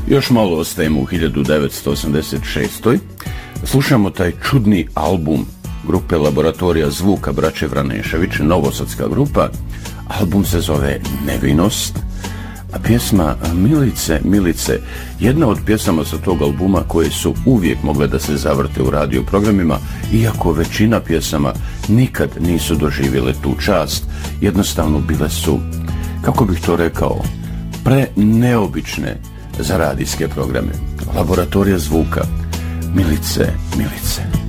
Još malo ostajemo u 1986. Slušamo taj čudni album grupe Laboratorija zvuka braće Vranešević, novosadska grupa. Album se zove Nevinost, a pjesma Milice, Milice, jedna od pjesama sa tog albuma koje su uvijek mogle da se zavrte u radio programima, iako većina pjesama nikad nisu doživjele tu čast. Jednostavno bile su, kako bih to rekao, preneobične za radijske programe. Laboratorija zvuka, Milice, Milice.